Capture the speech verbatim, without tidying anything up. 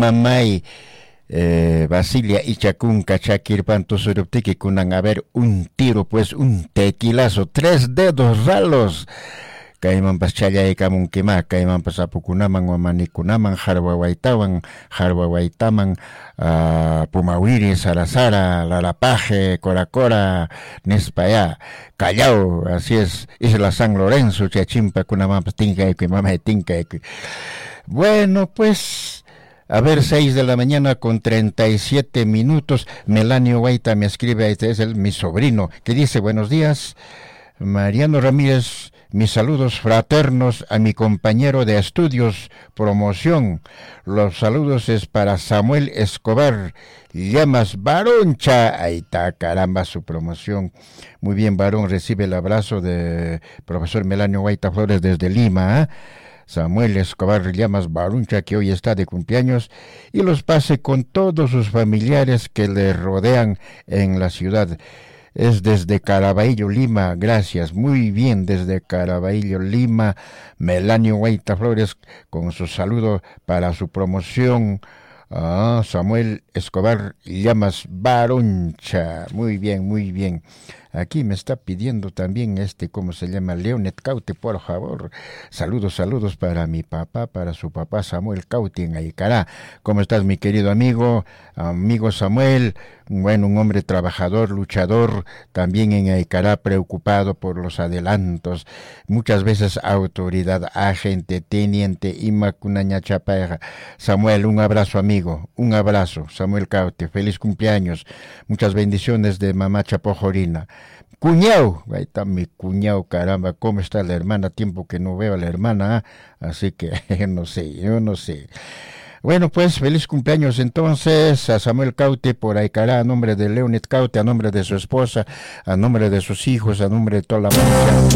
mamay eh, Basilia Ichacún Cachakirpan Tusuruptiki kunan a ver un tiro, pues un tequilazo, tres dedos ralos. Kaiman paschalla y kamunkima, kaiman pasapukunaman, wamanikunaman, harwawaitawan, harwawaitaman, uh, Pumawiri, Sarasara, Lalapaje, Coracora, Nespaya, Callao, así es, Isla San Lorenzo, Chachimpa, Kunaman, Tinca, y Mama Tinca. Bueno, pues, a ver, seis de la mañana con treinta y siete minutos, Melanio Guaita me escribe, este es el, mi sobrino, que dice, buenos días, Mariano Ramírez, mis saludos fraternos a mi compañero de estudios, promoción. Los saludos es para Samuel Escobar, Llamas Baroncha. Ahí está, caramba, su promoción. Muy bien, varón, recibe el abrazo de profesor Melanio Guaita Flores desde Lima, ¿eh? Samuel Escobar Llamas Baruncha, que hoy está de cumpleaños, y los pase con todos sus familiares que le rodean en la ciudad. Es desde Caraballo, Lima, gracias, muy bien, desde Caraballo, Lima, Melanio Guaita Flores, con su saludo para su promoción, ah, Samuel Escobar Llamas Baroncha, muy bien, muy bien. Aquí me está pidiendo también este, ¿cómo se llama? Leonet Caute, por favor. Saludos, saludos para mi papá, para su papá Samuel Caute en Aicará. ¿Cómo estás, mi querido amigo? Amigo Samuel, bueno, un hombre trabajador, luchador, también en Aicará, preocupado por los adelantos. Muchas veces autoridad, agente, teniente, Imacunaña Chapaya. Samuel, un abrazo, amigo, un abrazo. Samuel Caute, feliz cumpleaños. Muchas bendiciones de mamá Chapojorina. Cuñado, ahí está mi cuñado, caramba, ¿cómo está la hermana? Tiempo que no veo a la hermana, ¿eh? Así que yo no sé, yo no sé. Bueno, pues feliz cumpleaños entonces a Samuel Caute por Aicará, a nombre de Leonid Caute, a nombre de su esposa, a nombre de sus hijos, a nombre de toda la familia.